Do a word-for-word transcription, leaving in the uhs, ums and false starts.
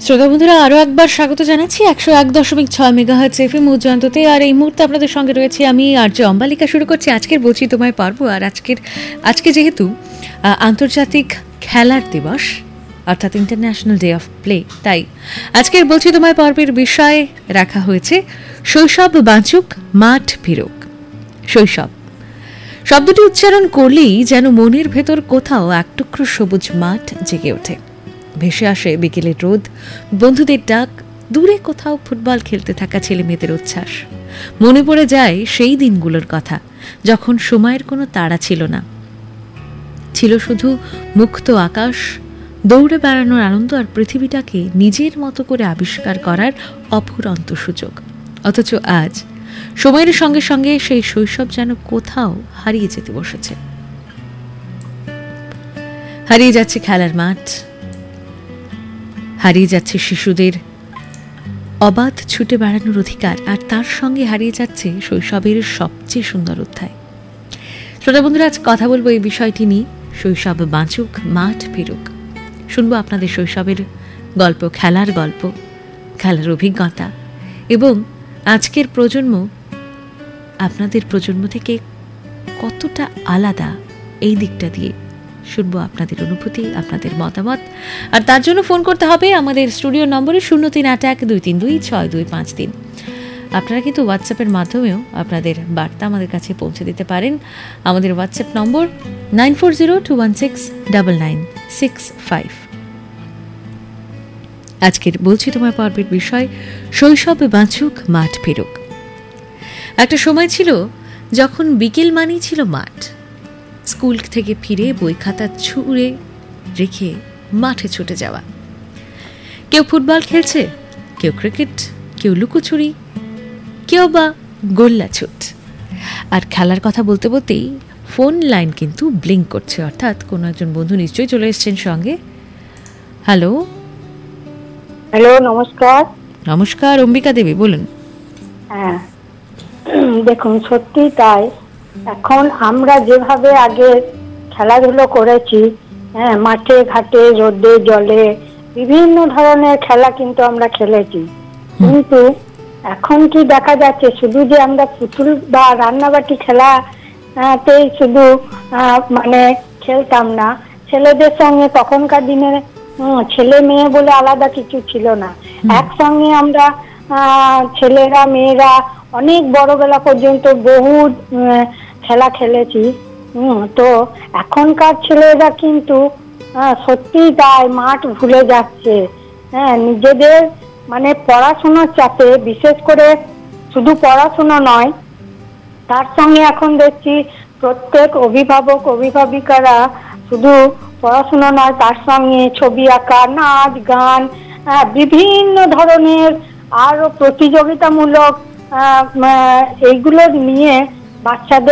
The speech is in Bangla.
শ্রোতা বন্ধুরা, আরও একবার স্বাগত জানাচ্ছি একশো এক দশমিক ছয় মেগাহার্টজ এফএম উজ্জয়ন্ততে। আর এই মুহূর্তে আপনাদের সঙ্গে রয়েছি আমি আরজে অম্বালিকা। শুরু করছি আজকের বলছি তোমায় পারবো। আর আজকের আজকে যেহেতু আন্তর্জাতিক খেলার দিবস, অর্থাৎ ইন্টারন্যাশনাল ডে অফ প্লে, তাই আজকের বলছি তোমায় পর্বের বিষয় রাখা হয়েছে শৈশব বাঁচুক মাঠ ফিরুক। শৈশব শব্দটি উচ্চারণ করলেই যেন মনের ভেতর কোথাও এক টুকরো সবুজ মাঠ জেগে ওঠে। ভেসে আসে বিকেলের রোদ, বন্ধুদের ডাক, দূরে কোথাও ফুটবল খেলতে থাকা ছেলে মেয়েদের উচ্ছ্বাস। মনে পড়ে যায় সেই দিনগুলোর কথা, যখন সময়ের কোনো তাড়া ছিল না, ছিল শুধু মুক্ত আকাশ, দৌড়ে বেড়ানোর আনন্দ আর পৃথিবীটাকে নিজের মতো করে আবিষ্কার করার অফুরন্ত সুযোগ। অথচ আজ সময়ের সঙ্গে সঙ্গে সেই শৈশব যেন কোথাও হারিয়ে যেতে বসেছে। হারিয়ে যাচ্ছে খেলার মাঠ, হারিয়ে যাচ্ছে শিশুদের অবাধ ছুটে বেড়ানোর অধিকার, আর তার সঙ্গে হারিয়ে যাচ্ছে শৈশবের সবচেয়ে সুন্দর অধ্যায়। শ্রোতা বন্ধুরা, আজ কথা বলবো এই বিষয়টি নিয়ে, শৈশব বাঁচুক মাঠ ফিরুক। শুনবো আপনাদের শৈশবের গল্প, খেলার গল্প, খেলার অভিজ্ঞতা, এবং আজকের প্রজন্ম আপনাদের প্রজন্ম থেকে কতটা আলাদা এই দিকটা দিয়ে শুনবো আপনাদের অনুভূতি, আপনাদের মতামত। আর তার জন্য ফোন করতে হবে আমাদের স্টুডিও নম্বরে শূন্য তিন আট এক দুই তিন দুই ছয় দুই পাঁচ তিন। আপনারা কিন্তু হোয়াটসঅ্যাপের মাধ্যমেও আপনাদের বার্তা আমাদের কাছে পৌঁছে দিতে পারেন। আমাদের হোয়াটসঅ্যাপ নম্বর nine four zero two one six double nine six five. আজকের বলছি তোমার পর্বের বিষয় শৈশব বাঁচুক মাঠ ফিরুক। একটা সময় ছিল যখন বিকেল মানেই ছিল মাঠ। স্কুল থেকে ফিরে বই খাতা ছুঁড়ে রেখে মাঠে ছুটে যাওয়া। কেউ ফুটবল খেলছে, কেউ ক্রিকেট, কেউ লুকোচুরি, কেউ বা গোল্লা ছুট। আর খেলার কথা বলতে বলতেই ফোন লাইন কিন্তু ব্লিঙ্ক করছে, অর্থাৎ কোনো একজন বন্ধু নিশ্চয়ই চলে এসেছেন সঙ্গে। হ্যালো হ্যালো নমস্কার। নমস্কার, অম্বিকা দেবী বলুন। হ্যাঁ, দেখুন সত্যি তাই। এখন আমরা যেভাবে আগে খেলাধুলো করেছি, হ্যাঁ, মাঠে ঘাটে রোদে জলে বিভিন্ন ধরনের খেলা কিন্তু আমরা খেলেছি, কিন্তু এখন কি দেখা যাচ্ছে শুধু যে আমরা পুতুল বা রান্নাবাটি খেলাতেই শুধু মানে খেলতাম না, ছেলেদের সঙ্গে তখনকার দিনে ছেলে মেয়ে বলে আলাদা কিছু ছিল না। একসঙ্গে আমরা ছেলেরা মেয়েরা অনেক বড়বেলা পর্যন্ত বহু খেলা খেলেছি। হম তো এখনকার ছেলেরা কিন্তু সত্যি তাই মাঠ ভুলে যাচ্ছে। হ্যাঁ, নিজেদের মানে পড়াশোনার চাপে, বিশেষ করে শুধু পড়াশোনা নয়, তার সঙ্গে এখন দেখছি প্রত্যেক অভিভাবক অভিভাবিকারা শুধু পড়াশোনা নয়, তার সঙ্গে ছবি আঁকা, নাচ গান, বিভিন্ন ধরনের আরো প্রতিযোগিতামূলক এইগুলো নিয়ে বাচ্চাদের